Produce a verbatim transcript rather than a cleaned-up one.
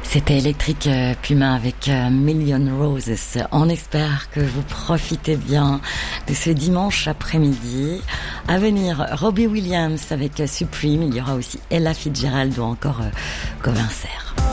C'était Electric Puma avec Million Roses. On espère que vous profitez bien de ce dimanche après-midi. À venir, Robbie Williams avec Supreme. Il y aura aussi Ella Fitzgerald ou encore Gavin Serre.